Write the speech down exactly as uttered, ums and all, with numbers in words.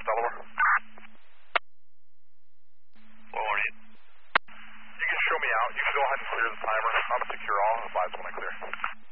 Delaware. four one eight. You can show me out. You can go ahead and clear the timer. I'm a secure all. Advise when I clear.